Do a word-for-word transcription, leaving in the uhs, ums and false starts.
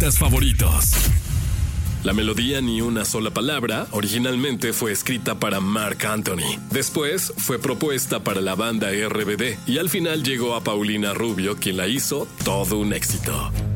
artistas favoritos. La melodía Ni una sola palabra originalmente fue escrita para Marc Anthony. Después fue propuesta para la banda R B D y al final llegó a Paulina Rubio, quien la hizo todo un éxito.